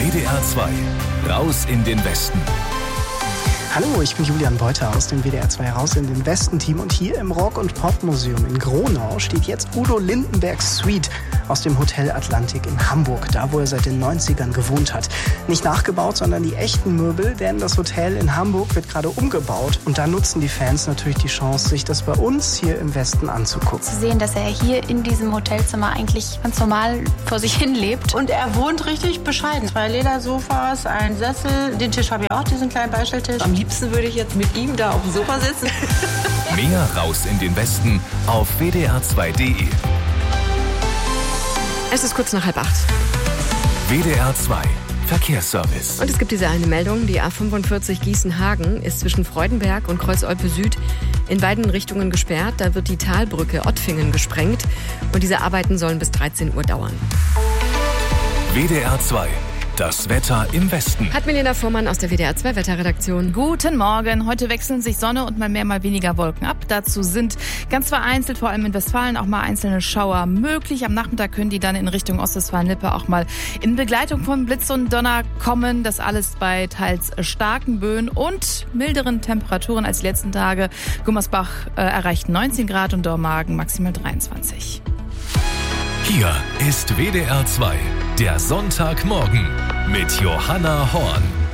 WDR 2, raus in den Westen. Hallo, ich bin Julian Beuter aus dem WDR 2 Raus in den Westen-Team und hier im Rock- und Pop-Museum in Gronau steht jetzt Udo Lindenbergs Suite aus dem Hotel Atlantik in Hamburg, da wo er seit den 90ern gewohnt hat. Nicht nachgebaut, sondern die echten Möbel, denn das Hotel in Hamburg wird gerade umgebaut und da nutzen die Fans natürlich die Chance, sich das bei uns hier im Westen anzugucken. Zu sehen, dass er hier in diesem Hotelzimmer eigentlich ganz normal vor sich hin lebt. Und er wohnt richtig bescheiden. 2 Ledersofas, ein Sessel, den Tisch habe ich auch, diesen kleinen Beistelltisch. Am liebsten würde ich jetzt mit ihm da auf dem Sofa sitzen. Mehr raus in den Westen auf wdr2.de. Es ist kurz nach 7:30. WDR 2 Verkehrsservice. Und es gibt diese eine Meldung, die A45 Gießen-Hagen ist zwischen Freudenberg und Kreuz-Olpe Süd in beiden Richtungen gesperrt. Da wird die Talbrücke Ottfingen gesprengt und diese Arbeiten sollen bis 13 Uhr dauern. WDR 2, das Wetter im Westen. Hat Milena Fuhrmann aus der WDR 2 Wetterredaktion. Guten Morgen. Heute wechseln sich Sonne und mal mehr, mal weniger Wolken ab. Dazu sind ganz vereinzelt, vor allem in Westfalen, auch mal einzelne Schauer möglich. Am Nachmittag können die dann in Richtung Ostwestfalen-Lippe auch mal in Begleitung von Blitz und Donner kommen. Das alles bei teils starken Böen und milderen Temperaturen als die letzten Tage. Gummersbach erreicht 19 Grad und Dormagen maximal 23. Hier ist WDR 2, der Sonntagmorgen mit Johanna Horn.